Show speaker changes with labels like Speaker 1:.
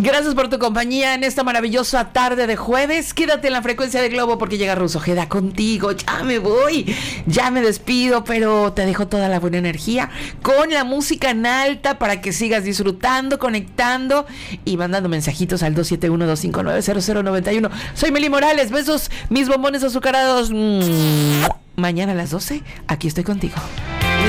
Speaker 1: Gracias por tu compañía en esta maravillosa tarde de jueves. Quédate en la frecuencia de Globo porque llega Russo Ojeda contigo. Ya me voy, ya me despido, pero te dejo toda la buena energía con la música en alta para que sigas disfrutando, conectando y mandando mensajitos al 271-259-0091. Soy Meli Morales, besos, mis bombones azucarados. Mañana a las 12, aquí estoy contigo.